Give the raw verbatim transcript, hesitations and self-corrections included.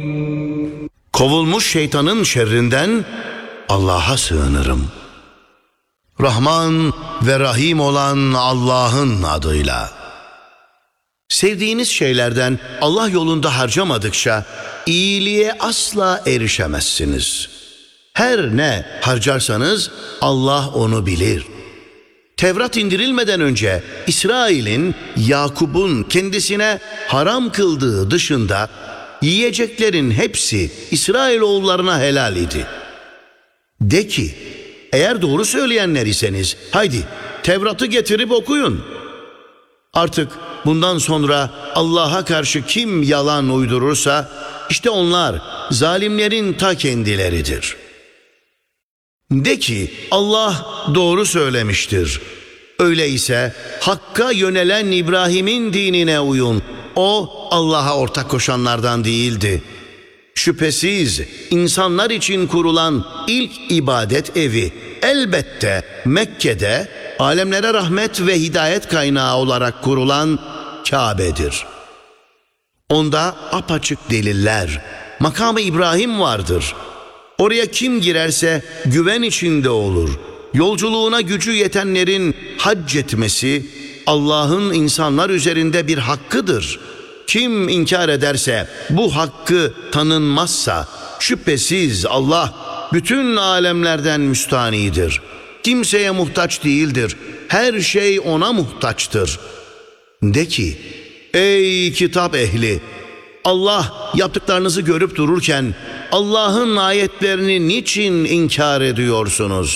Kovulmuş şeytanın şerrinden Allah'a sığınırım. Rahman ve Rahim olan Allah'ın adıyla. Sevdiğiniz şeylerden Allah yolunda harcamadıkça iyiliğe asla erişemezsiniz. Her ne harcarsanız Allah onu bilir. Tevrat indirilmeden önce İsrail'in, Yakup'un kendisine haram kıldığı dışında yiyeceklerin hepsi İsrailoğullarına helal idi. De ki, eğer doğru söyleyenler iseniz haydi Tevrat'ı getirip okuyun. Artık bundan sonra Allah'a karşı kim yalan uydurursa işte onlar zalimlerin ta kendileridir. De ki Allah doğru söylemiştir. Öyleyse Hakk'a yönelen İbrahim'in dinine uyun. O Allah'a ortak koşanlardan değildi. Şüphesiz insanlar için kurulan ilk ibadet evi elbette Mekke'de alemlere rahmet ve hidayet kaynağı olarak kurulan Kabe'dir. Onda apaçık deliller, makamı İbrahim vardır. Oraya kim girerse güven içinde olur. Yolculuğuna gücü yetenlerin hac etmesi Allah'ın insanlar üzerinde bir hakkıdır. Kim inkar ederse, bu hakkı tanınmazsa şüphesiz Allah bütün alemlerden müstanidir. Kimseye muhtaç değildir. Her şey ona muhtaçtır. De ki, ey kitap ehli! Allah yaptıklarınızı görüp dururken Allah'ın ayetlerini niçin inkar ediyorsunuz?